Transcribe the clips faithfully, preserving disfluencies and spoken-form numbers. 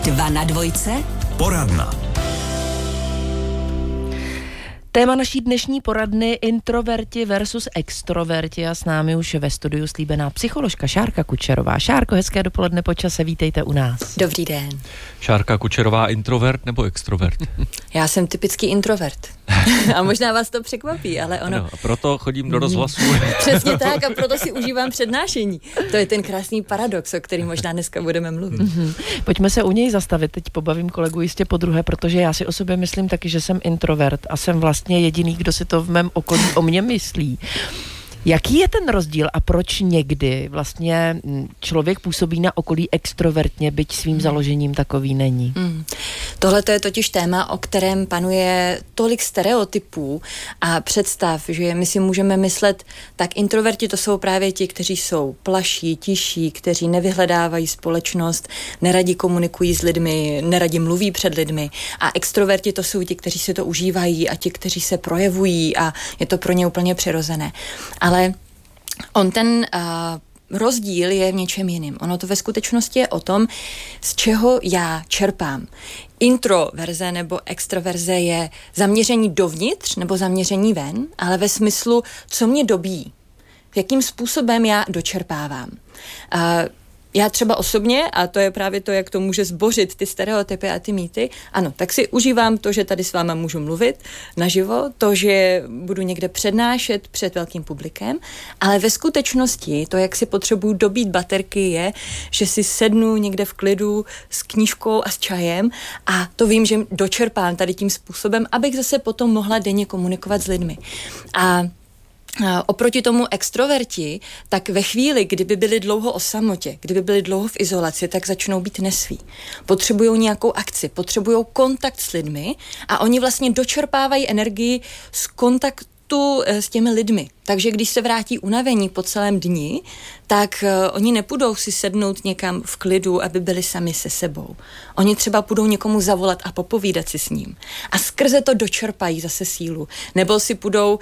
Dva na dvojce. Poradna. Téma naší dnešní poradny introverti versus extroverti a s námi už ve studiu slíbená psycholožka Šárka Kučerová. Šárko, hezké dopoledne po čase, vítejte u nás. Dobrý den. Šárka Kučerová, introvert nebo extrovert? Já jsem typický introvert. A možná vás to překvapí, ale ono... Ano, a proto chodím do rozhlasu. Přesně tak a proto si užívám přednášení. To je ten krásný paradox, o kterém možná dneska budeme mluvit. Mm-hmm. Pojďme se u něj zastavit, teď pobavím kolegu jistě po druhé, protože já si o sobě myslím taky, že jsem introvert a jsem vlastně jediný, kdo si to v mém okolí o mně myslí. Jaký je ten rozdíl a proč někdy vlastně člověk působí na okolí extrovertně, byť svým založením takový není? Hmm. Tohle to je totiž téma, o kterém panuje tolik stereotypů a představ, že my si můžeme myslet, tak introverti to jsou právě ti, kteří jsou plaší, tiší, kteří nevyhledávají společnost, neradi komunikují s lidmi, neradi mluví před lidmi, a extroverti to jsou ti, kteří si to užívají a ti, kteří se projevují a je to pro ně úplně přirozené. Ale Ale on ten uh, rozdíl je v něčem jiným. Ono to ve skutečnosti je o tom, z čeho já čerpám. Introverze nebo extroverze je zaměření dovnitř nebo zaměření ven, ale ve smyslu, co mě dobíjí. Jakým způsobem já dočerpávám. Uh, Já třeba osobně, a to je právě to, jak to může zbořit ty stereotypy a ty mýty, ano, tak si užívám to, že tady s váma můžu mluvit naživo, to, že budu někde přednášet před velkým publikem, ale ve skutečnosti to, jak si potřebuju dobít baterky, je, že si sednu někde v klidu s knížkou a s čajem a to vím, že dočerpám tady tím způsobem, abych zase potom mohla denně komunikovat s lidmi. A oproti tomu extroverti, tak ve chvíli, kdyby byli dlouho o samotě, kdyby byli dlouho v izolaci, tak začnou být nesví. Potřebují nějakou akci, potřebují kontakt s lidmi a oni vlastně dočerpávají energii z kontaktu s těmi lidmi. Takže když se vrátí unavení po celém dni, tak uh, oni nepůjdou si sednout někam v klidu, aby byli sami se sebou. Oni třeba půjdou někomu zavolat a popovídat si s ním. A skrze to dočerpají zase sílu. Nebo si půjdou, uh,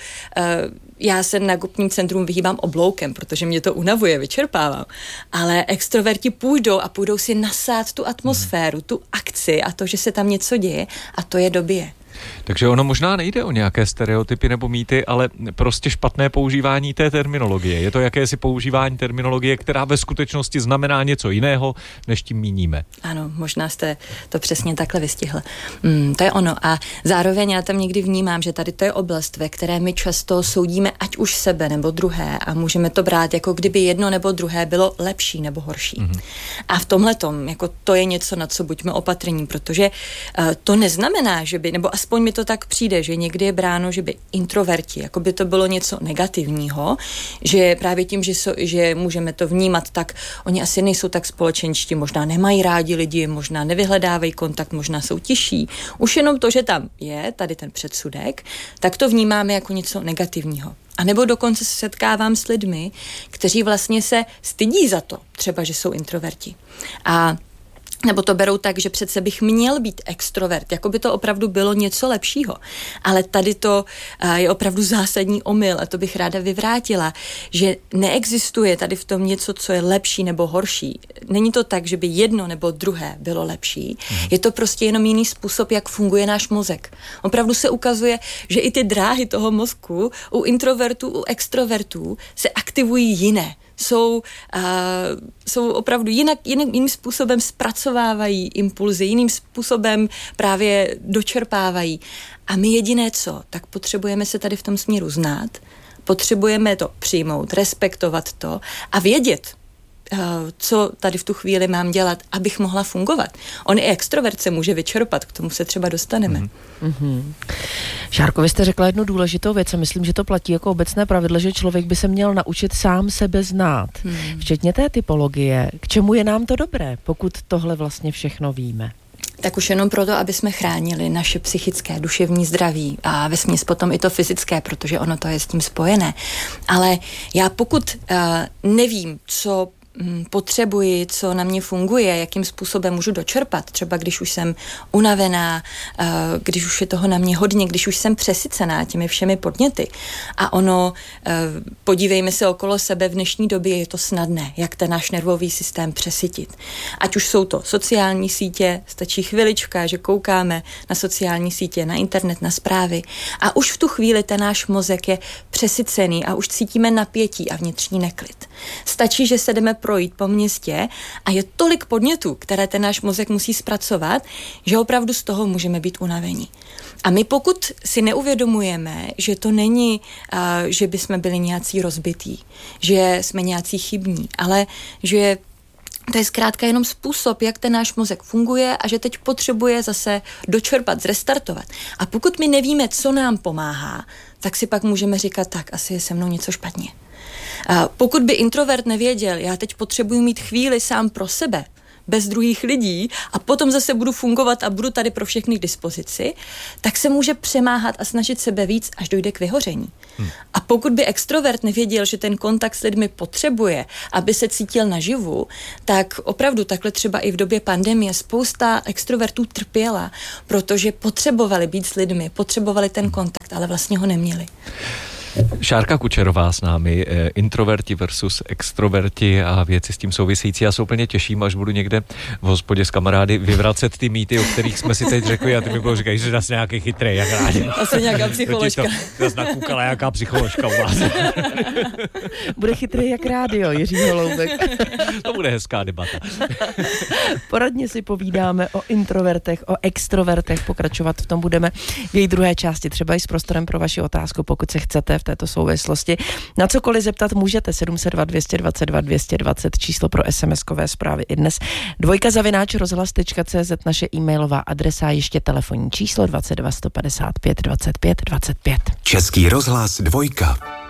já se na Gupním centrum vyhýbám obloukem, protože mě to unavuje, vyčerpávám. Ale extroverti půjdou a půjdou si nasát tu atmosféru, tu akci a to, že se tam něco děje, a to je době. Takže ono možná nejde o nějaké stereotypy nebo mýty, ale prostě špatné používání té terminologie. Je to jakési používání terminologie, která ve skutečnosti znamená něco jiného, než tím míníme. Ano, možná jste to přesně takhle vystihl. Mm, to je ono. A zároveň já tam někdy vnímám, že tady to je oblast, ve které my často soudíme ať už sebe nebo druhé a můžeme to brát, jako kdyby jedno nebo druhé bylo lepší nebo horší. Mm-hmm. A v tomhletom, jako to je něco, na co buďme opatrní, protože uh, to neznamená, že by, nebo aspoň mi to tak přijde, že někdy je bráno, že by introverti, jako by to bylo něco negativního, že právě tím, že, so, že můžeme to vnímat, tak oni asi nejsou tak společenští, možná nemají rádi lidi, možná nevyhledávají kontakt, možná jsou tiší. Už jenom to, že tam je tady ten předsudek, tak to vnímáme jako něco negativního. A nebo dokonce se setkávám s lidmi, kteří vlastně se stydí za to, třeba, že jsou introverti. A nebo to berou tak, že přece bych měl být extrovert, jako by to opravdu bylo něco lepšího. Ale tady to je opravdu zásadní omyl a to bych ráda vyvrátila, že neexistuje tady v tom něco, co je lepší nebo horší. Není to tak, že by jedno nebo druhé bylo lepší. Je to prostě jenom jiný způsob, jak funguje náš mozek. Opravdu se ukazuje, že i ty dráhy toho mozku u introvertů, u extrovertů se aktivují jiné. Jsou, uh, jsou opravdu jinak, jiným, jiným způsobem zpracovávají impulzy, jiným způsobem právě dočerpávají. A my jediné co, tak potřebujeme se tady v tom směru znát, potřebujeme to přijmout, respektovat to a vědět, uh, co tady v tu chvíli mám dělat, abych mohla fungovat. On i extrovert se může vyčerpat, k tomu se třeba dostaneme. Mm-hmm. Šárko, vy jste řekla jednu důležitou věc a myslím, že to platí jako obecné pravidlo, že člověk by se měl naučit sám sebe znát, hmm. včetně té typologie. K čemu je nám to dobré, pokud tohle vlastně všechno víme? Tak už jenom proto, aby jsme chránili naše psychické, duševní zdraví a vesměs potom i to fyzické, protože ono to je s tím spojené. Ale já pokud uh, nevím, co mm, potřebuji, co na mě funguje, jakým způsobem můžu dočerpat, třeba když už jsem unavená, uh, když už je toho na mě hodně, když už jsem přesycená těmi všemi podněty. A ono, uh, podívejme se okolo sebe, v dnešní době je to snadné, jak ten náš nervový systém přesytit. Ať už jsou to sociální sítě, stačí chvilička, že koukáme na sociální sítě, na internet, na zprávy a už v tu chvíli ten náš mozek je přesycený a už cítíme napětí a vnitřní neklid. Stačí, že se jdeme projít po městě a je tolik podnětů, které ten náš mozek musí zpracovat, že opravdu z toho můžeme být unavení. A my pokud si neuvědomujeme, že to není, uh, že bychom byli nějací rozbití, že jsme nějací chybní, ale že to je zkrátka jenom způsob, jak ten náš mozek funguje a že teď potřebuje zase dočerpat, zrestartovat. A pokud my nevíme, co nám pomáhá, tak si pak můžeme říkat, tak asi je se mnou něco špatně. A pokud by introvert nevěděl, já teď potřebuji mít chvíli sám pro sebe, bez druhých lidí a potom zase budu fungovat a budu tady pro všechny k dispozici, tak se může přemáhat a snažit sebe víc, až dojde k vyhoření. Hmm. A pokud by extrovert nevěděl, že ten kontakt s lidmi potřebuje, aby se cítil naživu, tak opravdu takhle třeba i v době pandemie spousta extrovertů trpěla, protože potřebovali být s lidmi, potřebovali ten kontakt, ale vlastně ho neměli. Šárka Kučerová s námi, introverti versus extroverti a věci s tím související. Já se úplně těším, až budu někde v hospodě s kamarády vyvracet ty mýty, o kterých jsme si teď řekli a ty mi budou říkat, že jsi nějaký chytrý, jak rádi. Asi nějaká psycholožka. To jsi nakoukala, jaká psycholožka u vás. Bude chytrý jak rádio, Jiří Holoubek. To bude hezká debata. Poradně si povídáme o introvertech, o extrovertech, pokračovat v tom budeme v její druhé části, třeba i s prostorem pro vaši otázku, pokud se chcete v této souvislosti. Na cokoliv zeptat můžete sedm set dva, dvě dvacet dva, dvě dvacet, číslo pro SMSkové zprávy i dnes. Dvojka zavináč rozhlas tečka cé zet naše e-mailová adresa, ještě telefonní číslo dvacet dva sto padesát pět dvacet pět dvacet pět. Český rozhlas dvojka.